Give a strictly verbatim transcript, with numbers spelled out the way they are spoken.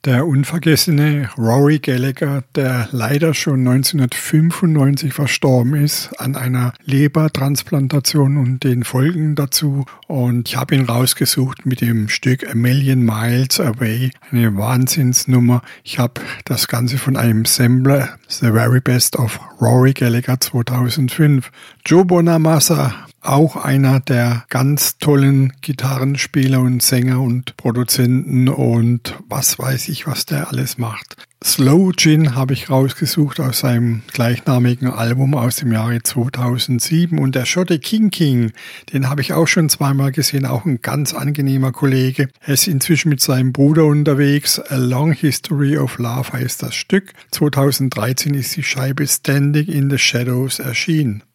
Der unvergessene Rory Gallagher, der leider schon neunzehnhundertfünfundneunzig verstorben ist an einer Lebertransplantation und den Folgen dazu. Und ich habe ihn rausgesucht mit dem Stück A Million Miles Away, eine Wahnsinnsnummer. Ich habe das Ganze von einem Sampler, The Very Best of Rory Gallagher zweitausendfünf. Joe Bonamassa, auch einer der ganz tollen Gitarrenspieler und Sänger und Produzenten und was weiß ich, was der alles macht. Slow Gin habe ich rausgesucht aus seinem gleichnamigen Album aus dem Jahre zweitausendsieben und der Schotte King King, den habe ich auch schon zweimal gesehen, auch ein ganz angenehmer Kollege. Er ist inzwischen mit seinem Bruder unterwegs. A Long History of Love heißt das Stück. zweitausenddreizehn ist die Scheibe Standing in the Shadows erschienen.